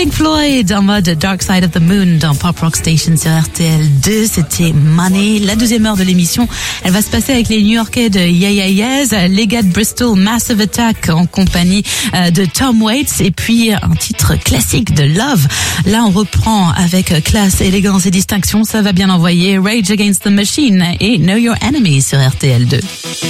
Pink Floyd en mode Dark Side of the Moon dans Pop Rock Station sur RTL2, c'était Money. La deuxième heure de l'émission, elle va se passer avec les New-Yorkais de Yeah Yeah Yeahs, les gars de Bristol, Massive Attack en compagnie de Tom Waits, et puis un titre classique de Love. Là, on reprend avec classe, élégance et distinction, ça va bien envoyer Rage Against the Machine et Know Your Enemy sur RTL2.